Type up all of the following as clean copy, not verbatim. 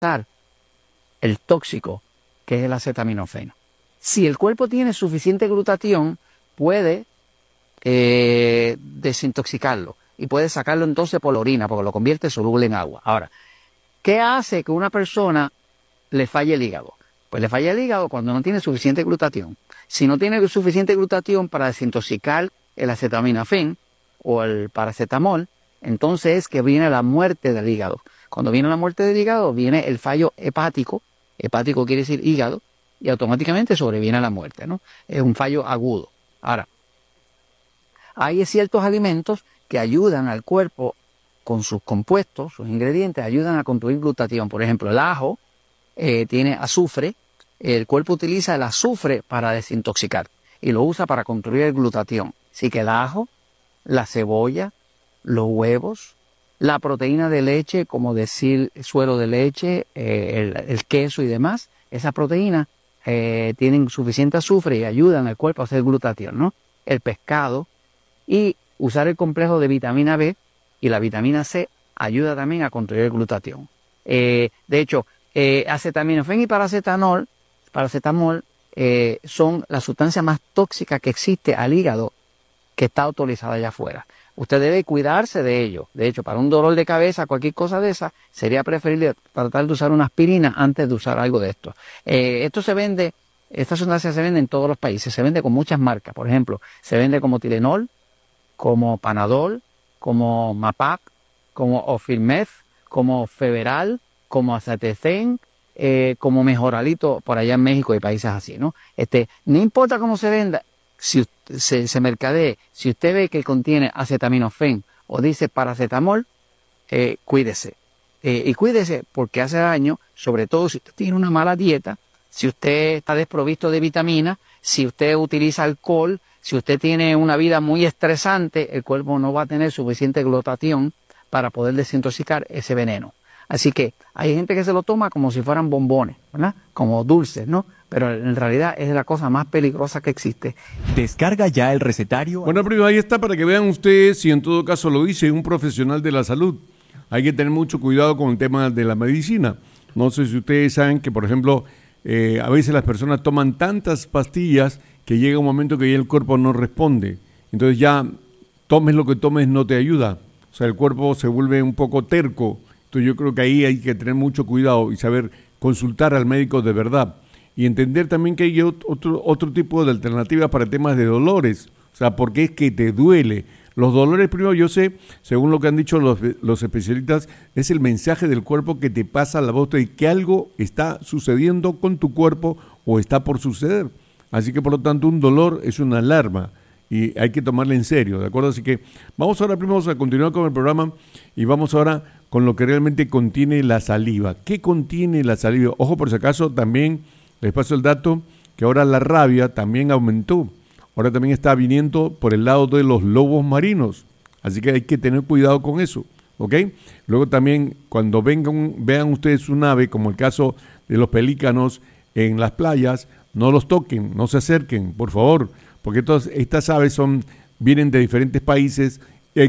el tóxico que es el acetaminofén. Si el cuerpo tiene suficiente glutatión, puede desintoxicarlo y puede sacarlo entonces por la orina, porque lo convierte soluble en agua. Ahora, ¿qué hace que una persona le falle el hígado? Pues le falla el hígado cuando no tiene suficiente glutatión. Si no tiene suficiente glutatión para desintoxicar el acetaminofén o el paracetamol, entonces es que viene la muerte del hígado. Cuando viene la muerte del hígado, viene el fallo hepático. Hepático quiere decir hígado, y automáticamente sobreviene la muerte, ¿no? Es un fallo agudo. Ahora, hay ciertos alimentos que ayudan al cuerpo con sus compuestos, sus ingredientes, ayudan a construir glutatión. Por ejemplo, el ajo tiene azufre. El cuerpo utiliza el azufre para desintoxicar y lo usa para construir el glutatión. Así que el ajo, la cebolla, los huevos, la proteína de leche, como decir suero de leche, el queso y demás, esas proteínas tienen suficiente azufre y ayudan al cuerpo a hacer glutatión, ¿no? El pescado y usar el complejo de vitamina B y la vitamina C ayuda también a construir el glutatión. De hecho, acetaminofén y paracetamol son la sustancia más tóxica que existe al hígado que está autorizada allá afuera. Usted debe cuidarse de ello. De hecho, para un dolor de cabeza, cualquier cosa de esa, sería preferible tratar de usar una aspirina antes de usar algo de esto. Esta sustancia se vende en todos los países, se vende con muchas marcas. Por ejemplo, se vende como Tylenol, como Panadol, como Mapac, como Ofilmed, como Feveral, como Acetecen, como Mejoralito por allá en México y países así, ¿no? No importa cómo se venda, si se mercadee, si usted ve que contiene acetaminofén o dice paracetamol, cuídese. Y cuídese porque hace daño, sobre todo si usted tiene una mala dieta, si usted está desprovisto de vitaminas, si usted utiliza alcohol, si usted tiene una vida muy estresante, el cuerpo no va a tener suficiente glutatión para poder desintoxicar ese veneno. Así que hay gente que se lo toma como si fueran bombones, ¿verdad? Como dulces, ¿no? Pero en realidad es la cosa más peligrosa que existe. Descarga ya el recetario. Bueno, primo, ahí está para que vean ustedes si en todo caso lo dice un profesional de la salud. Hay que tener mucho cuidado con el tema de la medicina. No sé si ustedes saben que, por ejemplo, a veces las personas toman tantas pastillas que llega un momento que ya el cuerpo no responde. Entonces ya tomes lo que tomes no te ayuda. O sea, el cuerpo se vuelve un poco terco. Entonces yo creo que ahí hay que tener mucho cuidado y saber consultar al médico de verdad. Y entender también que hay otro tipo de alternativas para temas de dolores. O sea, porque es que te duele. Los dolores, primero, yo sé, según lo que han dicho los especialistas, es el mensaje del cuerpo que te pasa la voz de que algo está sucediendo con tu cuerpo o está por suceder. Así que, por lo tanto, un dolor es una alarma y hay que tomarla en serio, ¿de acuerdo? Así que vamos ahora, primero, a continuar con el programa y vamos ahora con lo que realmente contiene la saliva. ¿Qué contiene la saliva? Ojo, por si acaso, también les paso el dato que ahora la rabia también aumentó. Ahora también está viniendo por el lado de los lobos marinos. Así que hay que tener cuidado con eso, ¿ok? Luego también, cuando vean ustedes un ave, como el caso de los pelícanos en las playas, no los toquen, no se acerquen, por favor, porque estas aves vienen de diferentes países y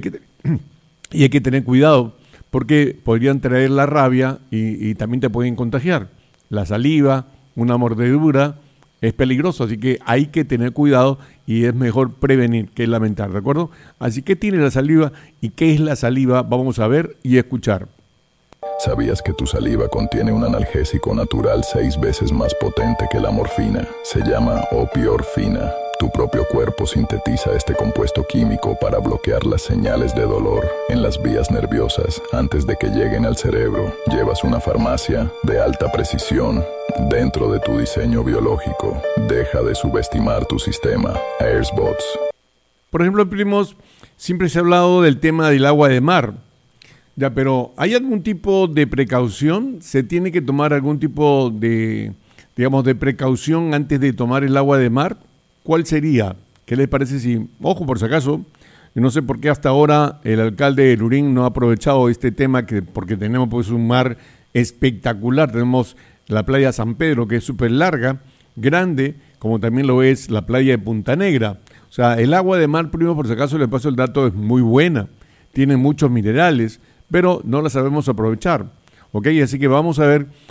hay que tener cuidado, porque podrían traer la rabia y también te pueden contagiar. La saliva, una mordedura, es peligroso, así que hay que tener cuidado y es mejor prevenir que lamentar, ¿de acuerdo? Así que tiene la saliva y qué es la saliva, vamos a ver y escuchar. ¿Sabías que tu saliva contiene un analgésico natural 6 veces más potente que la morfina? Se llama opiorfina. Tu propio cuerpo sintetiza este compuesto químico para bloquear las señales de dolor en las vías nerviosas antes de que lleguen al cerebro. Llevas una farmacia de alta precisión dentro de tu diseño biológico. Deja de subestimar tu sistema. Airsbots. Por ejemplo, primos, siempre se ha hablado del tema del agua de mar. Ya, pero ¿hay algún tipo de precaución? ¿Se tiene que tomar algún tipo de precaución antes de tomar el agua de mar? ¿Cuál sería? ¿Qué les parece si, ojo por si acaso, yo no sé por qué hasta ahora el alcalde de Lurín no ha aprovechado este tema, porque tenemos pues un mar espectacular, tenemos la playa San Pedro que es súper larga, grande, como también lo es la playa de Punta Negra. O sea, el agua de mar, primero por si acaso les paso el dato, es muy buena, tiene muchos minerales, pero no la sabemos aprovechar. ¿ok? Así que vamos a ver